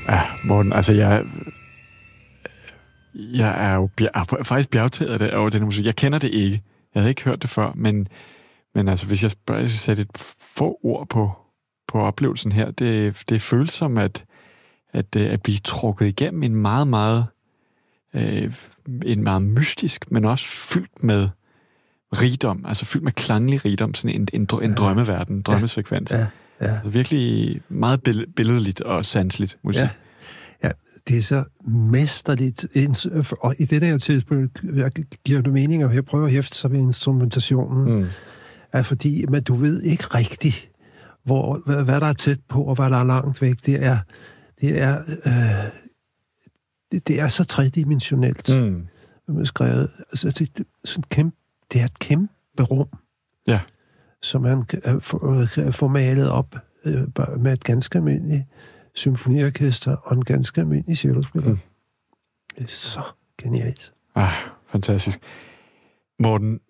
Ja, Morten, altså jeg er jo faktisk bjergtaget over den musik. Jeg kender det ikke. Jeg havde ikke hørt det før, men altså, hvis jeg skal sætte et få ord på oplevelsen her, det føles som at blive trukket igennem en meget mystisk, men også fyldt med rigdom, altså fyldt med klanglig rigdom, sådan en drømmeverden, en drømmesekvens. Ja. Altså virkelig meget billedligt og sanseligt musik. Ja, det er så mesterligt. Og i det der tidspunkt giver det mening, at jeg prøver at hæfte sig ved instrumentationen. Fordi men du ved ikke rigtigt, hvad der er tæt på, og hvad der er langt væk. Det er så tredimensionelt skrevet. Altså, det er et kæmpe rum, som man får malet op med et ganske almindeligt symfoniorkester og en ganske almindelig cellospiller. Det er så genialt. Fantastisk. Morten,